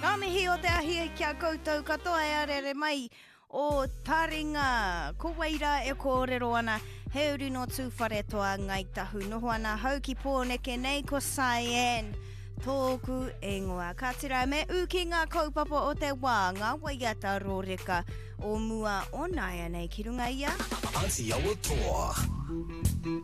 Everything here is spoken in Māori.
Ka mihi o te ahi kia koutou katoa e arere mai o taringa. Ko weira e kōrero ana he uri no tūwhare toa ngai tahu. Noho ana hau ki pōneke nei ko Cyan. Tōku e ngoa. Ka tira me uki ngā kaupapa o te wā, ngā waiata rōreka o mua o naia nei ki runga ia. Auntie Awa Toa.